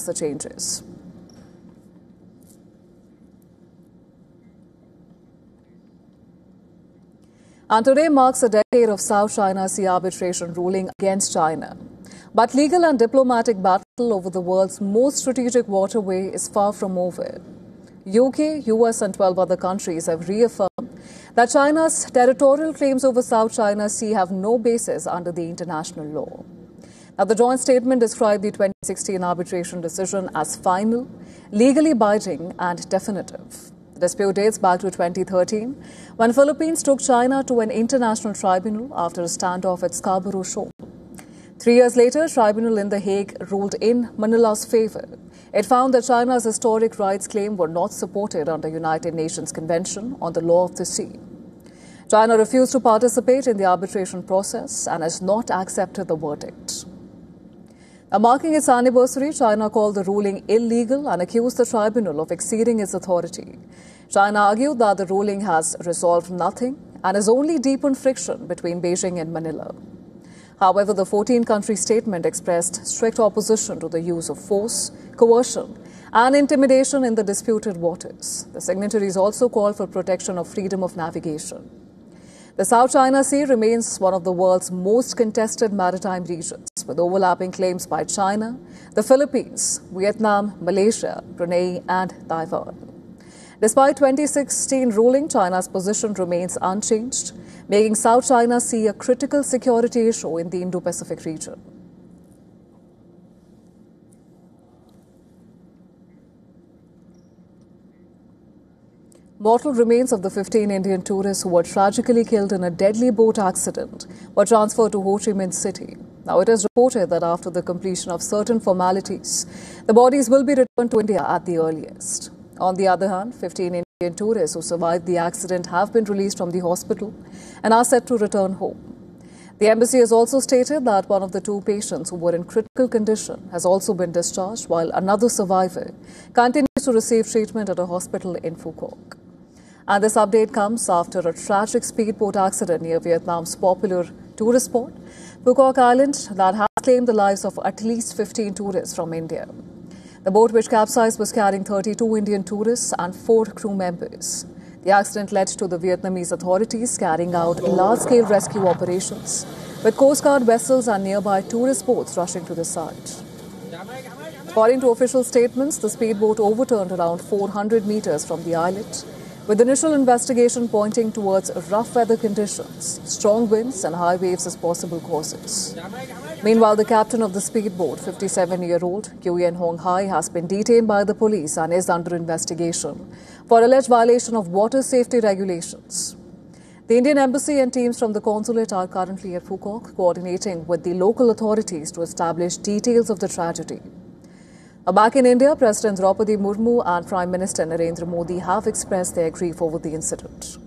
the changes. And today marks a decade of South China Sea arbitration ruling against China. But legal and diplomatic battle over the world's most strategic waterway is far from over. UK, US and 12 other countries have reaffirmed that China's territorial claims over South China Sea have no basis under the international law. Now, the joint statement described the 2016 arbitration decision as final, legally binding and definitive. The dispute dates back to 2013, when Philippines took China to an international tribunal after a standoff at Scarborough Shoal. 3 years later, tribunal in The Hague ruled in Manila's favor. It found that China's historic rights claim were not supported under United Nations Convention on the Law of the Sea. China refused to participate in the arbitration process and has not accepted the verdict. Now, marking its anniversary, China called the ruling illegal and accused the tribunal of exceeding its authority. China argued that the ruling has resolved nothing and has only deepened friction between Beijing and Manila. However, the 14-country statement expressed strict opposition to the use of force, coercion and intimidation in the disputed waters. The signatories also called for protection of freedom of navigation. The South China Sea remains one of the world's most contested maritime regions, with overlapping claims by China, the Philippines, Vietnam, Malaysia, Brunei and Taiwan. Despite 2016 ruling, China's position remains unchanged, making South China Sea a critical security issue in the Indo-Pacific region. Mortal remains of the 15 Indian tourists who were tragically killed in a deadly boat accident were transferred to Ho Chi Minh City. Now, it is reported that after the completion of certain formalities, the bodies will be returned to India at the earliest. On the other hand, 15 Indian tourists who survived the accident have been released from the hospital and are set to return home. The embassy has also stated that one of the two patients who were in critical condition has also been discharged, while another survivor continues to receive treatment at a hospital in Phu Quoc. And this update comes after a tragic speedboat accident near Vietnam's popular tourist spot, Phu Quoc Island, that has claimed the lives of at least 15 tourists from India. The boat, which capsized, was carrying 32 Indian tourists and 4 crew members. The accident led to the Vietnamese authorities carrying out large-scale rescue operations, with Coast Guard vessels and nearby tourist boats rushing to the site. According to official statements, the speedboat overturned around 400 meters from the islet, with initial investigation pointing towards rough weather conditions, strong winds and high waves as possible causes. Meanwhile, the captain of the speedboat, 57-year-old Nguyen Hong Hai, has been detained by the police and is under investigation for alleged violation of water safety regulations. The Indian embassy and teams from the consulate are currently at Phu Quoc, coordinating with the local authorities to establish details of the tragedy. Back in India, President Draupadi Murmu and Prime Minister Narendra Modi have expressed their grief over the incident.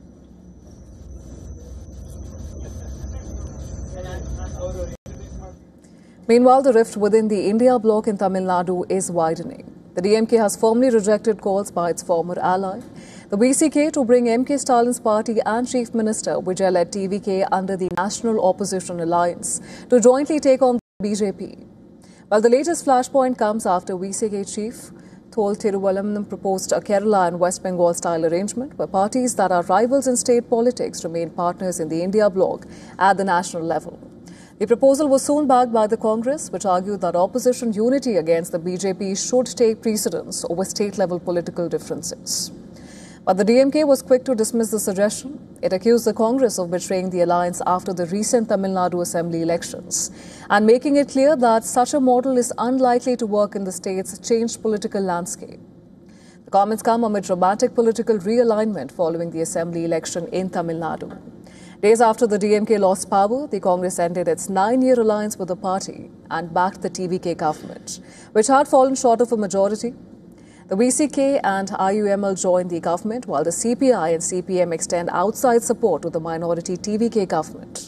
Meanwhile, the rift within the India bloc in Tamil Nadu is widening. The DMK has firmly rejected calls by its former ally, the VCK, to bring MK Stalin's party and Chief Minister Vijay-led TVK under the National Opposition Alliance to jointly take on the BJP. Well, the latest flashpoint comes after VCK chief Thol Thiruvalamnam proposed a Kerala and West Bengal style arrangement where parties that are rivals in state politics remain partners in the India bloc at the national level. The proposal was soon backed by the Congress, which argued that opposition unity against the BJP should take precedence over state-level political differences. But the DMK was quick to dismiss the suggestion. It accused the Congress of betraying the alliance after the recent Tamil Nadu Assembly elections and making it clear that such a model is unlikely to work in the state's changed political landscape. The comments come amid dramatic political realignment following the Assembly election in Tamil Nadu. Days after the DMK lost power, the Congress ended its 9-year alliance with the party and backed the TVK government, which had fallen short of a majority. The VCK and IUML joined the government, while the CPI and CPM extend outside support to the minority TVK government.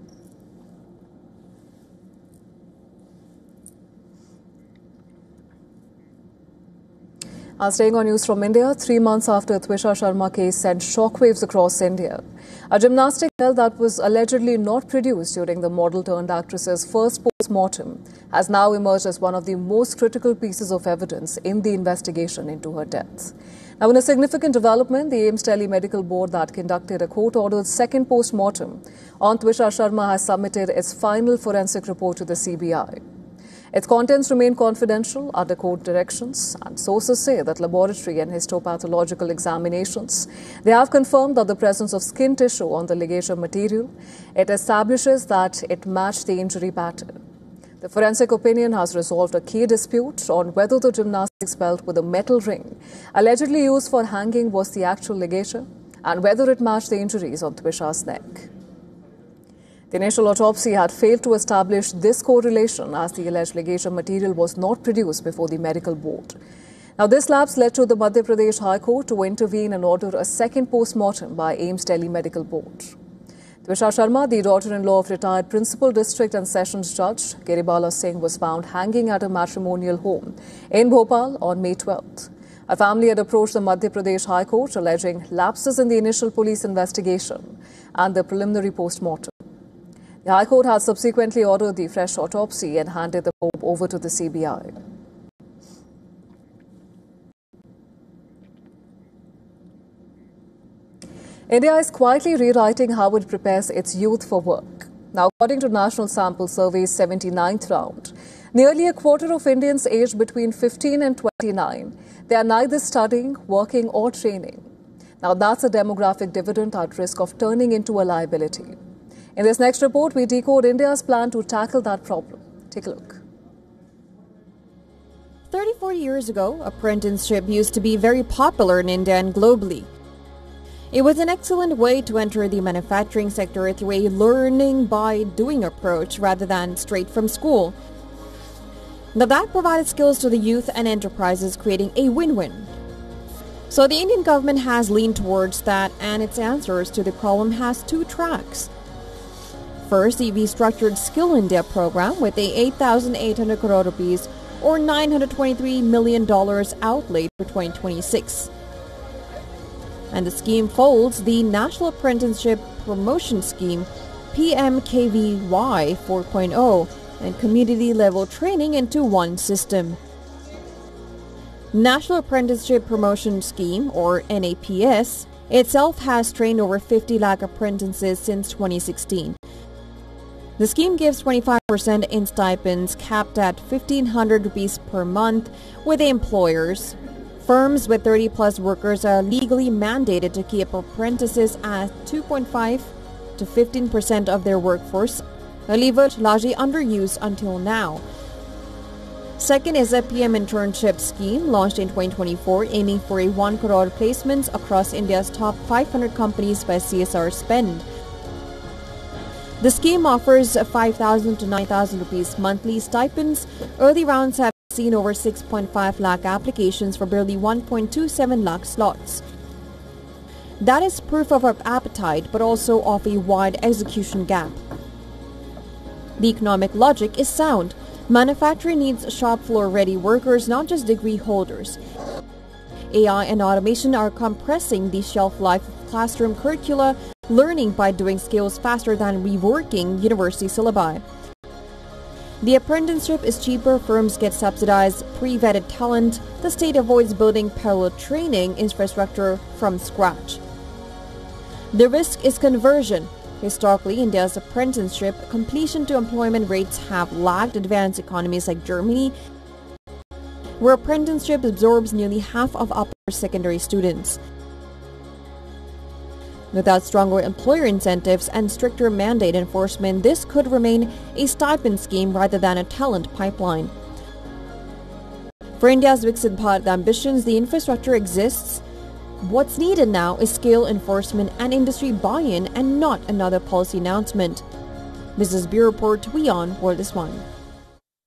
Staying on news from India, 3 months after Twisha Sharma case sent shockwaves across India, a gymnastic medal that was allegedly not produced during the model-turned-actress's first post-mortem has now emerged as one of the most critical pieces of evidence in the investigation into her death. Now, in a significant development, the AIIMS Delhi Medical Board that conducted a court-ordered second post-mortem on Twisha Sharma has submitted its final forensic report to the CBI. Its contents remain confidential under court directions, and sources say that laboratory and histopathological examinations, they have confirmed that the presence of skin tissue on the ligature material, it establishes that it matched the injury pattern. The forensic opinion has resolved a key dispute on whether the gymnastics belt with a metal ring allegedly used for hanging was the actual ligature and whether it matched the injuries on Twisha's neck. The initial autopsy had failed to establish this correlation as the alleged ligature material was not produced before the medical board. Now, this lapse led to the Madhya Pradesh High Court to intervene and order a second post-mortem by AIIMS Delhi Medical Board. Twisha Sharma, the daughter-in-law of retired Principal District and Sessions Judge Giribala Singh, was found hanging at a matrimonial home in Bhopal on May 12th. Her family had approached the Madhya Pradesh High Court alleging lapses in the initial police investigation and the preliminary post-mortem. The High Court has subsequently ordered the fresh autopsy and handed the probe over to the CBI. India is quietly rewriting how it prepares its youth for work. Now, according to National Sample Survey's 79th round, nearly a quarter of Indians aged between 15 and 29, they are neither studying, working or training. Now, that's a demographic dividend at risk of turning into a liability. In this next report, we decode India's plan to tackle that problem. Take a look. 34 years ago, apprenticeship used to be very popular in India and globally. It was an excellent way to enter the manufacturing sector through a learning by doing approach rather than straight from school. Now that provided skills to the youth and enterprises, creating a win-win. So the Indian government has leaned towards that, and its answers to the problem has two tracks. First, the restructured Skill India program with a 8,800 crore rupees or $923 million outlay for 2026. And the scheme folds the National Apprenticeship Promotion Scheme PMKVY 4.0 and community-level training into one system. National Apprenticeship Promotion Scheme, or NAPS, itself has trained over 50 lakh apprentices since 2016. The scheme gives 25% in stipends capped at 1,500 rupees per month with the employers. Firms with 30-plus workers are legally mandated to keep apprentices at 2.5 to 15% of their workforce, a leverage largely underused until now. Second is a PM internship scheme launched in 2024, aiming for a 1 crore placements across India's top 500 companies by CSR spend. The scheme offers 5,000 to 9,000 rupees monthly stipends. Early rounds have seen over 6.5 lakh applications for barely 1.27 lakh slots. That is proof of our appetite, but also of a wide execution gap. The economic logic is sound. Manufacturing needs shop floor ready workers, not just degree holders. AI and automation are compressing the shelf life of classroom curricula, learning by doing skills faster than reworking university syllabi. The apprenticeship is cheaper, firms get subsidized, pre-vetted talent, the state avoids building parallel training infrastructure from scratch. The risk is conversion. Historically, India's apprenticeship completion to employment rates have lagged advanced economies like Germany, where apprenticeship absorbs nearly half of upper secondary students. Without stronger employer incentives and stricter mandate enforcement, this could remain a stipend scheme rather than a talent pipeline. For India's Viksit Bharat ambitions, the infrastructure exists. What's needed now is scale enforcement and industry buy-in, and not another policy announcement. Business Bureau Report, WION World is One.